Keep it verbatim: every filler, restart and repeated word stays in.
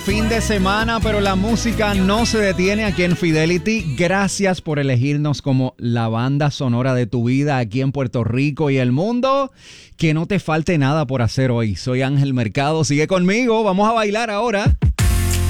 Fin de semana, pero la música no se detiene aquí en Fidelity. Gracias por elegirnos como la banda sonora de tu vida aquí en Puerto Rico y el mundo. Que no te falte nada por hacer hoy. Soy Ángel Mercado, sigue conmigo, vamos a bailar ahora.